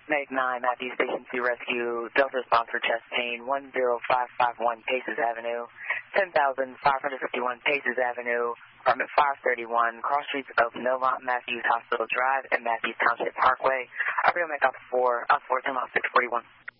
Meg 9, Matthews Station 2 Rescue, Delta response for chest pain, 10551 Paces Avenue, 10,551 Paces Avenue, apartment 531, cross streets of Novant Matthews Hospital Drive and Matthews Township Parkway. I'll be on my top 4, 10 miles 641.